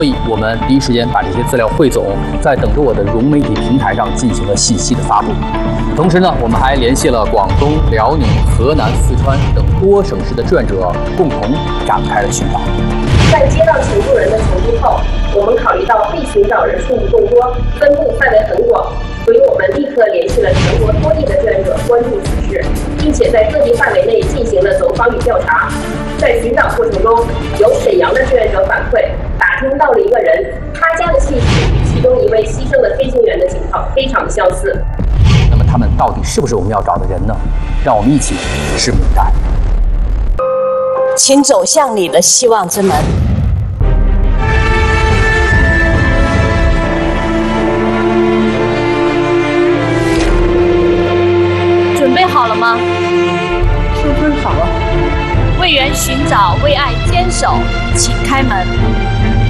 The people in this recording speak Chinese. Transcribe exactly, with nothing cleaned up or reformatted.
所以我们第一时间把这些资料汇总，在等着我的融媒体平台上进行了信息的发布。同时呢，我们还联系了广东、辽宁、河南、四川等多省市的志愿者，共同展开了寻找。 在接到求助人的求助后，我们考虑到被寻找人数众多，分布范围很广，所以我们立刻联系了全国多地的志愿者关注此事，并且在各地范围内进行了走访与调查。在寻找过程中，有沈阳的志愿者反馈，打听到了一个人，他家的姓氏与其中一位牺牲的飞行员的情况非常的相似。 那么他们到底是不是我们要找的人呢？让我们一起拭目以待。 请走向你的希望之门。